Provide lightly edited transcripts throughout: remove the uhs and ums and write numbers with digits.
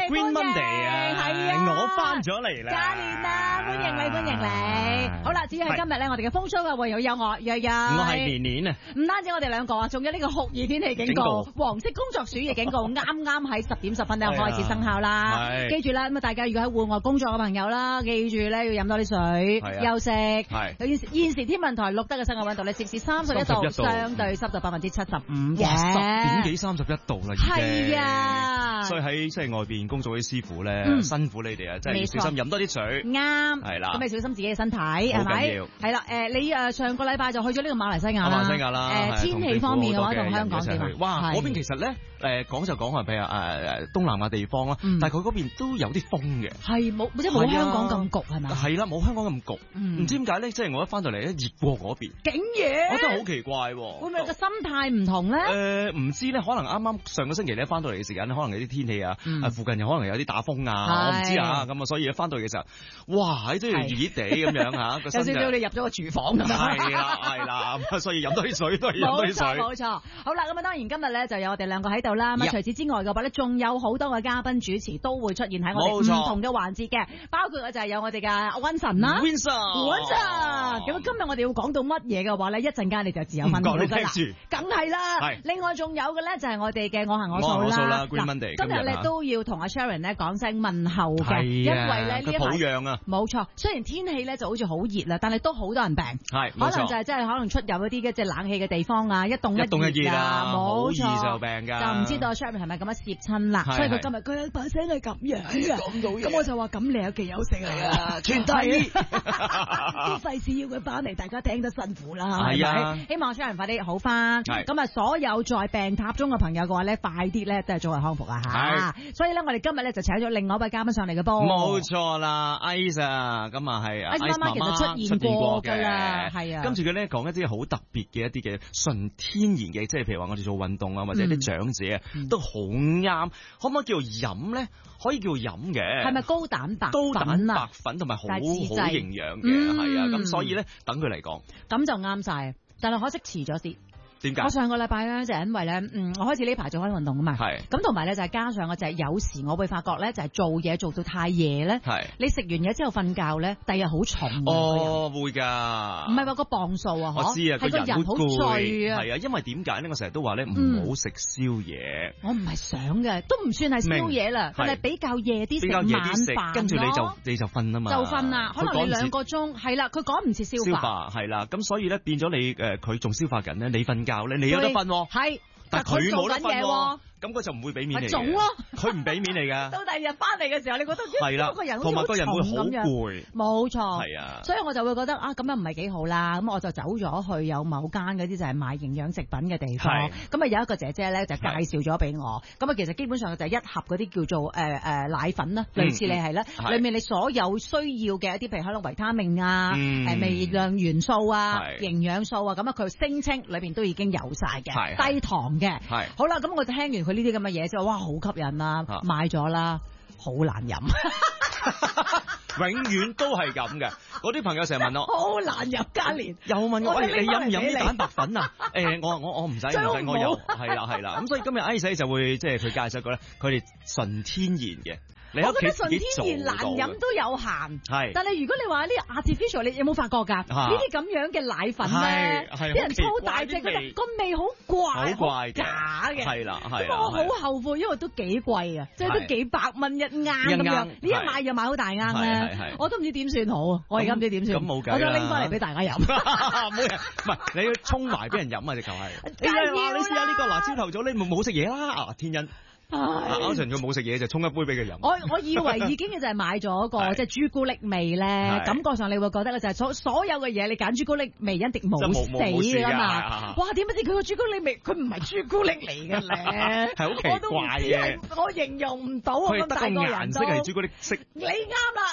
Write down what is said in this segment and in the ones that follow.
Green Monday 啊， 係啊， 我翻咗嚟啦， 嘉年啊，歡迎你，歡迎你。好啦，至於係今日咧，我哋嘅風 show 嘅會有我日日， 我係年年啊， 唔單止我哋兩個啊，仲有呢個酷熱天氣警告、黃色工作暑熱警告，啱啱喺10點10分咧開始生效啦。記住啦，咁啊大家如果喺戶外工作嘅朋友啦，記住咧要飲多啲水，休息。係。現時天文台錄得嘅室外溫度咧，攝氏31度，相對濕度75%嘅。 10點幾31度啦，已經。 係啊。 所以喺即係外邊工作啲師傅咧，辛苦你哋啊，真係要小心飲多啲水。 啱。係啦。咁你小心自己嘅身體，係咪？係啦。你上個禮拜就去咗呢個馬來西亞啦。馬來西亞啦。天氣方面嘅話，同香港點啊？ 哇！嗰邊其實咧，講就講係譬如東南亞地方啦，但係佢嗰邊都有啲風嘅。係冇，即係冇香港咁焗係咪？係啦，冇香港咁焗。唔知點解咧？即係我一翻到嚟咧，熱過嗰邊。竟然！我真係好奇怪喎。會唔會個心態唔同咧？唔知咧，可能啱啱上個星期咧翻到嚟嘅時間咧，可能有啲天氣啊，附近又可能有啲打風啊，我唔知啊。咁啊，所以翻到嚟嘅時候，哇！真係熱熱地咁樣嚇，有少少你入咗個廚房咁啊。係啦，咁所以飲多啲水都係飲多啲水。冇錯。好啦，咁啊當然今日咧就有我哋兩個喺度啦。咁除此之外嘅話咧，仲有好多嘅嘉賓主持都會出現喺我哋唔同嘅環節嘅，包括就係有我哋嘅Winson啦。Winson。咁今日我哋要講到乜嘢嘅話咧，一陣間你就自由分享啦。梗係啦。另外仲有嘅咧就係我哋嘅我行我素啦。今日咧都要同阿 Sharon 咧講聲問候嘅，因為咧呢一排冇錯，雖然天氣咧就好似好熱啦，但係都好多人病。係，可能就係真係可能出入一啲嘅即係冷氣嘅地方啊，一凍一熱啊，冇錯就病㗎。就唔知道 Sharon 係咪咁樣攝親啦？所以佢今日佢把聲係咁樣嘅。咁我就話咁你有期休息嚟啊，全體啲費事要佢翻嚟，大家聽得辛苦啦。係啊，希望 Sharon 快啲好翻。咁啊，所有在病榻中嘅朋友嘅話咧，快啲咧都係早日康復啊嚇。所以咧，我哋今日咧就請咗另外一位嘉賓上嚟嘅噃。冇錯啦 ，Ice 啊，咁啊係 Ice 媽媽其實出現過㗎啦，係啊。跟住佢咧講一啲好特別嘅一啲嘅純天然嘅，即係譬如話我哋做運動啊，或者啲長者啊，都好啱。可唔可以叫做飲咧？可以叫做飲嘅。係咪高蛋白粉同埋好營養嘅？係啊，咁所以咧，等佢嚟講。咁就啱晒，但係可惜遲咗啲。點解？我上個禮拜咧就係因為咧，我開始呢排做開運動啊嘛。係。咁同埋咧就係加上我就係有時我會發覺咧就係做嘢做到太夜咧。係。你食完嘢之後瞓覺咧，第日好重。哦，會㗎。唔係話個磅數啊，我知啊，係個人好攰啊。係啊，因為點解咧？我成日都話咧唔好食宵夜。我唔係想嘅，都唔算係宵夜啦，但係比較夜啲食晚飯，跟住你就瞓啊嘛。就瞓啦，可能你2個鐘係啦，佢趕唔切消化。係啦，咁所以咧變咗你佢仲消化緊咧，你瞓覺咧，你有得瞓喎。係，但係佢冇得瞓喎。咁佢就唔會俾面你嘅。總咯，佢唔俾面你㗎。到第二日翻嚟嘅時候，你覺得係啦，個人好似好重咁樣。冇錯。係啊。所以我就會覺得啊，咁樣唔係幾好啦。咁我就走咗去有某間嗰啲就係賣營養食品嘅地方。咁啊有一個姐姐咧就介紹咗俾我。咁啊其實基本上就係一盒嗰啲叫做奶粉啦，類似你係啦，裡面你所有需要嘅一啲譬如可能維他命啊、微量元素啊、營養素啊，咁啊佢聲稱裏邊都已經有晒嘅，低糖嘅。係。好啦，咁我就聽完佢呢啲咁嘅嘢之後，哇，好吸引啦，買咗啦，好難飲，永遠都係咁嘅。嗰啲朋友成日問我，好難飲嘉年，又問我，喂，你飲唔飲啲蛋白粉啊？我唔使，我有，係啦。咁所以今日 Ice 就會即係佢介紹過咧，佢哋純天然嘅。我覺得純天然難飲都有限，係。但係如果你話呢 artificial， 你有冇發覺㗎？呢啲咁樣嘅奶粉咧，啲人粗大隻嗰隻，個味好怪，假嘅。係啦，係。咁我好後悔，因為都幾貴啊，即係都幾百蚊一盎咁樣。你一買就買好大盎咧，我都唔知點算好啊！我而家唔知點算。咁冇計啦。我想拎翻嚟俾大家飲。冇人，唔係你要沖埋俾人飲啊！直頭係。你試下呢個嗱，朝頭早你冇食嘢啦，天恩。歐晨佢冇食嘢就沖一杯俾佢飲。我以為已經就係買咗個即係朱古力味咧，感覺上你會覺得嘅就係所有嘅嘢你揀朱古力味一定冇死㗎嘛。哇！點不知佢個朱古力味佢唔係朱古力嚟嘅咧，係好奇怪嘅。我形容唔到啊！咁大個人都顏色係朱古力色。你啱啦。但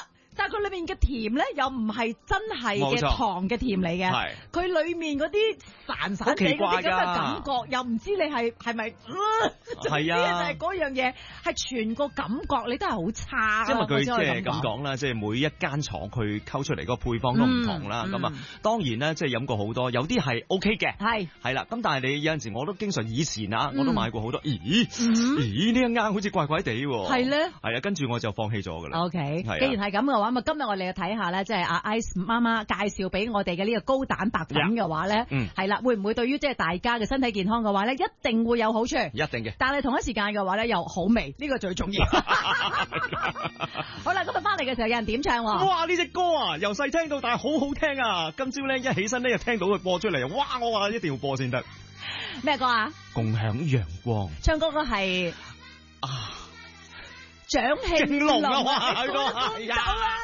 係佢裏面嘅甜咧，又唔係真係嘅糖嘅甜嚟嘅，佢裏面嗰啲散散地嗰啲咁嘅感覺，又唔知你係咪？係啊，就係嗰樣嘢，係全個感覺你都係好差。 因為佢即係咁講啦，即係每一間廠佢溝出嚟個配方都唔同啦。咁啊，當然咧，即係飲過好多，有啲係 OK 嘅，係啦。咁但係你有陣時我都經常以前啊，我都買過好多。咦呢一間好似怪怪地喎。係咧。係啊，跟住我就放棄咗㗎啦。OK，既然係咁嘅話，咁今日我哋就睇下咧，即係阿 Ice 媽媽介紹俾我哋嘅呢個高蛋白粉嘅話咧，係啦，會唔會對於即係大家嘅身體健康嘅話咧，一定會有好處。一定嘅。但係同一時間嘅話咧，又好味，呢個最重要。好啦，今日翻嚟嘅時候有人點唱喎。哇！呢隻歌啊，由細聽到大，好好聽啊！今朝咧一起身咧就聽到佢播出嚟，哇！我話一定要播先得。咩歌啊？共享陽光。唱歌嘅係蔣慶龍啊！哇，係啊。